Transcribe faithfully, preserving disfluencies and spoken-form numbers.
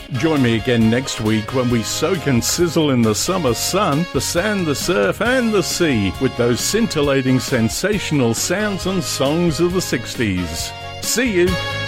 Join me again next week when we soak and sizzle in the summer sun, the sand, the surf and the sea with those scintillating sensational sounds and songs of the sixties. See you!